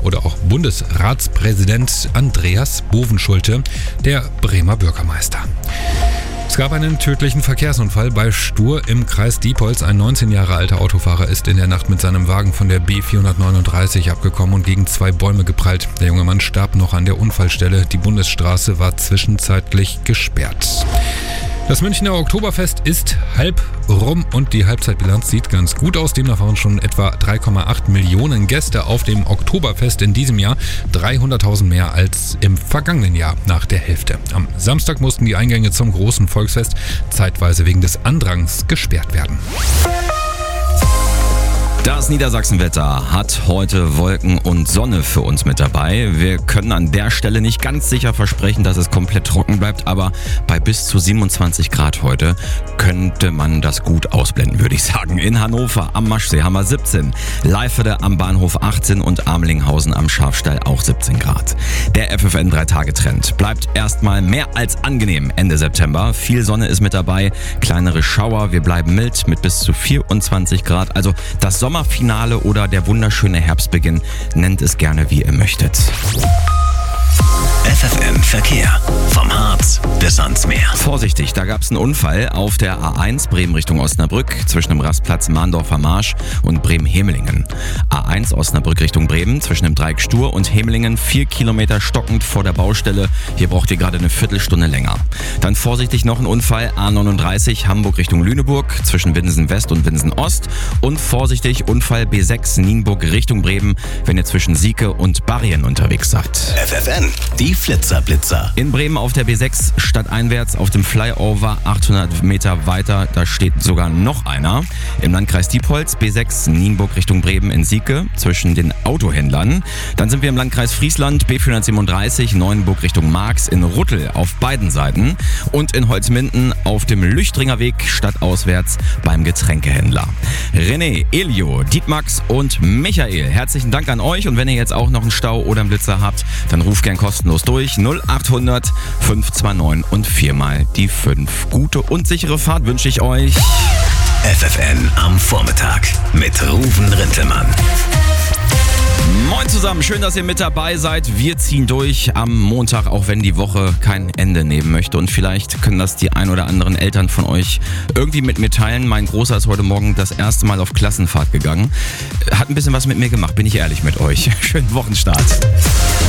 oder auch Bundesratspräsident Andreas Bovenschulte, der Bremer Bürgermeister. Es gab einen tödlichen Verkehrsunfall bei Stur im Kreis Diepholz. Ein 19 Jahre alter Autofahrer ist in der Nacht mit seinem Wagen von der B439 abgekommen und gegen 2 Bäume geprallt. Der junge Mann starb noch an der Unfallstelle. Die Bundesstraße war zwischenzeitlich gesperrt. Das Münchner Oktoberfest ist halb rum und die Halbzeitbilanz sieht ganz gut aus. Demnach waren schon etwa 3,8 Millionen Gäste auf dem Oktoberfest in diesem Jahr. 300.000 mehr als im vergangenen Jahr nach der Hälfte. Am Samstag mussten die Eingänge zum großen Volksfest zeitweise wegen des Andrangs gesperrt werden. Das Niedersachsenwetter hat heute Wolken und Sonne für uns mit dabei. Wir können an der Stelle nicht ganz sicher versprechen, dass es komplett trocken bleibt, aber bei bis zu 27 Grad heute könnte man das gut ausblenden, würde ich sagen. In Hannover am Maschsee haben wir 17, Leiferde am Bahnhof 18 und Amelinghausen am Schafstall auch 17 Grad. Der FFN 3-Tage-Trend bleibt erstmal mehr als angenehm Ende September. Viel Sonne ist mit dabei, kleinere Schauer, wir bleiben mild mit bis zu 24 Grad. Also das Sommerfinale oder der wunderschöne Herbstbeginn, nennt es gerne wie ihr möchtet. FFN Verkehr. Vom Harz bis ans Meer. Vorsichtig, da gab es einen Unfall auf der A1 Bremen Richtung Osnabrück zwischen dem Rastplatz Mahndorfer Marsch und Bremen-Hemelingen. A1 Osnabrück Richtung Bremen zwischen dem Dreieck Stur und Hemelingen 4 Kilometer stockend vor der Baustelle. Hier braucht ihr gerade eine Viertelstunde länger. Dann vorsichtig noch ein Unfall A39 Hamburg Richtung Lüneburg zwischen Winsen West und Winsen Ost. Und vorsichtig Unfall B6 Nienburg Richtung Bremen, wenn ihr zwischen Sieke und Barrien unterwegs seid. FFN, die Flitzer-Blitzer. In Bremen auf der B6 stadteinwärts auf dem Flyover 800 Meter weiter, da steht sogar noch einer. Im Landkreis Diepholz B6 Nienburg Richtung Bremen in Sieke zwischen den Autohändlern. Dann sind wir im Landkreis Friesland B437 Neuenburg Richtung Marx in Ruttel auf beiden Seiten und in Holzminden auf dem Lüchtringer Weg stadtauswärts beim Getränkehändler. René, Elio, Dietmax und Michael, herzlichen Dank an euch und wenn ihr jetzt auch noch einen Stau oder einen Blitzer habt, dann ruft gern kostenlos durch 0800 529 und 4 mal die 5. Gute und sichere Fahrt wünsche ich euch. FFN am Vormittag mit Ruven Rintelmann. Moin zusammen, schön, dass ihr mit dabei seid. Wir ziehen durch am Montag, auch wenn die Woche kein Ende nehmen möchte. Und vielleicht können das die ein oder anderen Eltern von euch irgendwie mit mir teilen. Mein Großer ist heute Morgen das erste Mal auf Klassenfahrt gegangen. Hat ein bisschen was mit mir gemacht, bin ich ehrlich mit euch. Schönen Wochenstart.